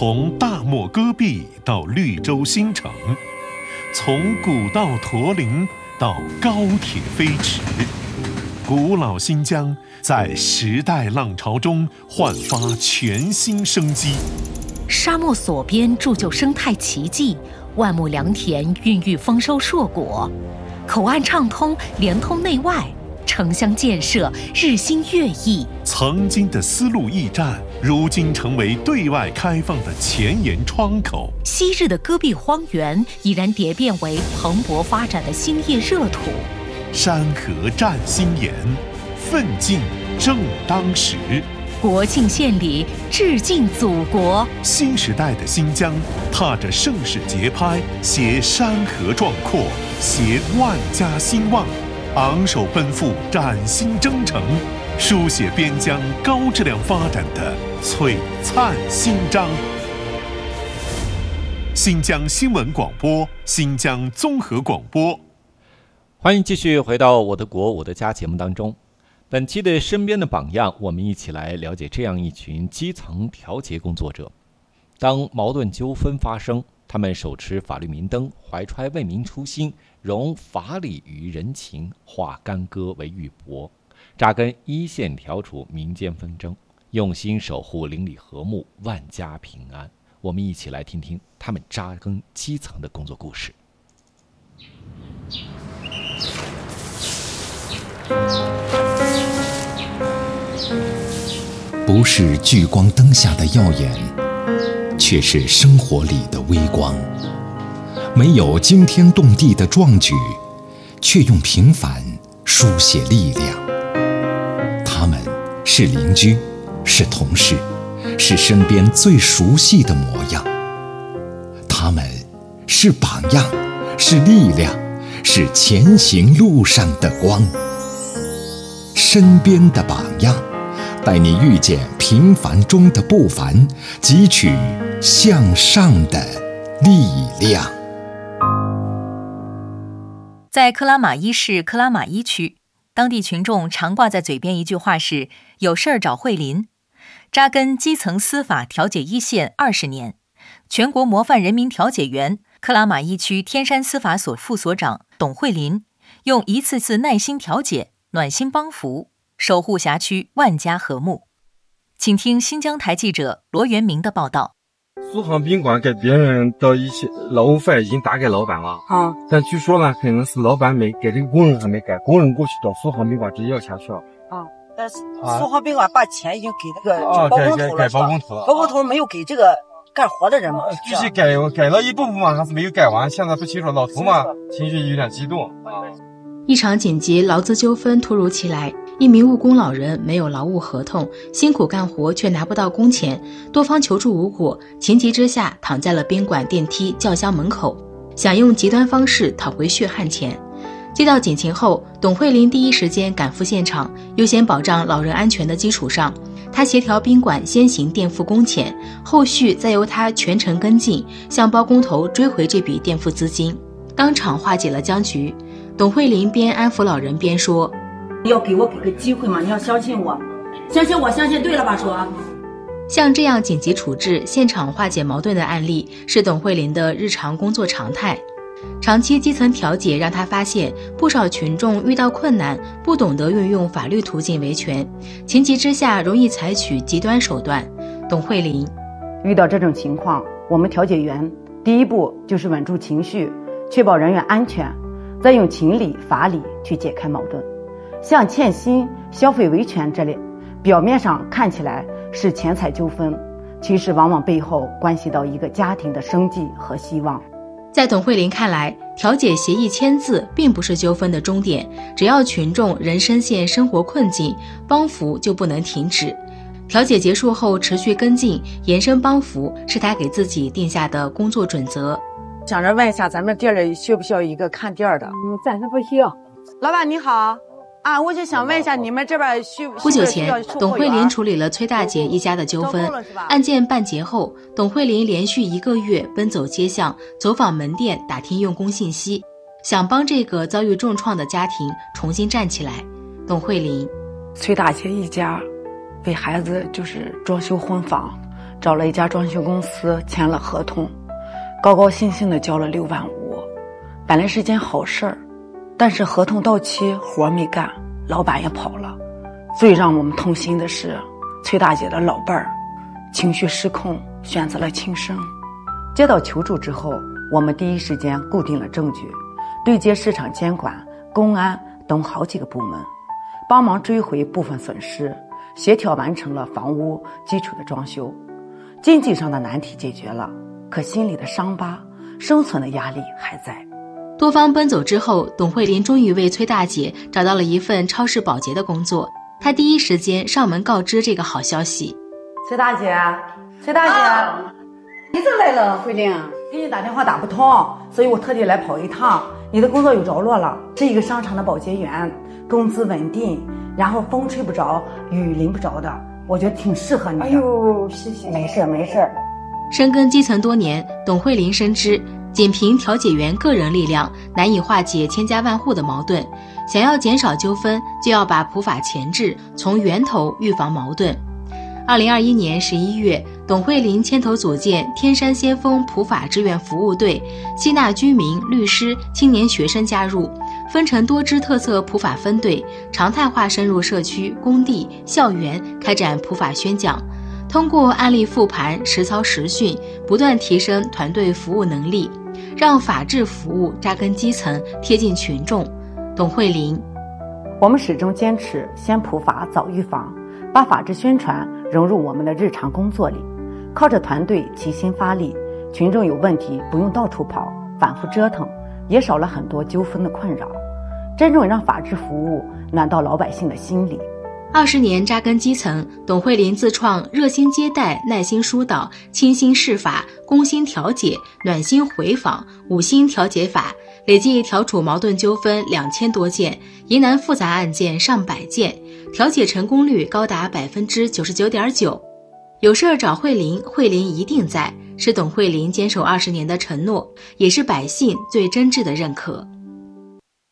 从大漠戈壁到绿洲新城，从古道驼铃到高铁飞驰，古老新疆在时代浪潮中焕发全新生机。 沙漠所边铸就生态奇迹，万亩良田孕育丰收硕果，口岸畅通，连通内外，城乡建设日新月异。 曾经的丝路驿站，如今成为对外开放的前沿窗口。 昔日的戈壁荒原已然蝶变为蓬勃发展的兴业热土。 山河占新颜，奋进正当时。 国庆献礼，致敬祖国。 新时代的新疆，踏着盛世节拍，携山河壮阔，携万家兴旺，昂首奔赴崭新征程，书写边疆高质量发展的璀璨新章。新疆新闻广播，新疆综合广播。 欢迎继续回到我的国我的家节目当中。本期的身边的榜样，我们一起来了解这样一群基层调解工作者。当矛盾纠纷发生，他们手持法律明灯，怀揣为民初心，融法理于人情，化干戈为玉帛，扎根一线，调处民间纷争，用心守护邻里和睦，万家平安。我们一起来听听他们扎根基层的工作故事。 不是聚光灯下的耀眼，却是生活里的微光。没有惊天动地的壮举，却用平凡书写力量。他们是邻居，是同事，是身边最熟悉的模样。他们是榜样，是力量，是前行路上的光。身边的榜样，带你遇见平凡中的不凡，汲取向上的力量。 在克拉玛依市克拉玛依区，当地群众常挂在嘴边一句话是“有事儿找慧林”。扎根基层司法调解一线20年，全国模范人民调解员、克拉玛依区天山司法所副所长董慧林，用一次次耐心调解、暖心帮扶，守护辖区万家和睦。请听新疆台记者罗元明的报道。 苏杭宾馆给别人的一些劳务费已经打给老板了但据说呢，可能是老板没给这个工人还没给，工人过去到苏杭宾馆直接要钱去了但是苏杭宾馆把钱已经给那个包工头了， 给包工头了， 包工头没有给这个干活的人嘛？ 具体给了一部分嘛，还是没有给完，现在不清楚。老头嘛，情绪有点激动一场紧急劳资纠纷突如其来，一名务工老人没有劳务合同，辛苦干活却拿不到工钱，多方求助无果，情急之下躺在了宾馆电梯轿厢门口，想用极端方式讨回血汗钱。接到警情后，董慧林第一时间赶赴现场，优先保障老人安全的基础上，他协调宾馆先行垫付工钱，后续再由他全程跟进，向包工头追回这笔垫付资金，当场化解了僵局。董慧林边安抚老人边说：“ 要给我个机会嘛，你要相信我，相信对了吧？说。” 像这样紧急处置、现场化解矛盾的案例，是董慧林的日常工作常态。长期基层调解让他发现，不少群众遇到困难，不懂得运用法律途径维权，情急之下容易采取极端手段。董慧林： 遇到这种情况，我们调解员第一步就是稳住情绪，确保人员安全，再用情理法理去解开矛盾。像欠薪、消费维权这类，表面上看起来是钱财纠纷，其实往往背后关系到一个家庭的生计和希望。 在董慧林看来，调解协议签字并不是纠纷的终点，只要群众仍深陷生活困境，帮扶就不能停止。调解结束后持续跟进，延伸帮扶是他给自己定下的工作准则。 想着问一下咱们店里需不需要一个看店的？ 暂时不需要。 老板你好我就想问一下你们这边不久前，董慧林处理了崔大姐一家的纠纷。案件办结后，董慧林连续1个月奔走街巷，走访门店，打听用工信息，想帮这个遭遇重创的家庭重新站起来。董慧林： 崔大姐一家为孩子就是装修婚房， 找了一家装修公司签了合同，高高兴兴的交了6万5。本来是件好事儿，但是合同到期活没干，老板也跑了。最让我们痛心的是，崔大姐的老伴儿情绪失控，选择了轻生。接到求助之后，我们第一时间固定了证据，对接市场监管、公安等好几个部门，帮忙追回部分损失，协调完成了房屋基础的装修。经济上的难题解决了，可心里的伤疤、生存的压力还在。 多方奔走之后，董慧琳终于为崔大姐找到了一份超市保洁的工作。她第一时间上门告知这个好消息。 崔大姐，你怎么来了？慧玲，给你打电话打不通，所以我特地来跑一趟。你的工作有着落了，是一个商场的保洁员，工资稳定，然后风吹不着，雨淋不着的，我觉得挺适合你的。 哎呦，谢谢。 没事。 深耕基层多年，董慧琳深知仅凭调解员个人力量难以化解千家万户的矛盾，想要减少纠纷，就要把普法前置，从源头预防矛盾。2021年11月，董慧琳牵头组建天山先锋普法志愿服务队，吸纳居民、律师、青年学生加入，分成多支特色普法分队，常态化深入社区、工地、校园，开展普法宣讲。通过案例复盘、实操实训，不断提升团队服务能力，让法治服务扎根基层，贴近群众。董慧琳， 我们始终坚持先普法早预防，把法治宣传融入我们的日常工作里，靠着团队齐心发力，群众有问题不用到处跑，反复折腾，也少了很多纠纷的困扰，真正让法治服务暖到老百姓的心里。 20年扎根基层，董慧琳自创热心接待、耐心疏导、倾心释法、攻心调解、暖心回访、5心调解法，累计调处矛盾纠纷2000多件，疑难复杂案件上百件，调解成功率高达 99.9%。 有事儿找慧琳，慧琳一定在，是董慧琳坚守20年的承诺，也是百姓最真挚的认可。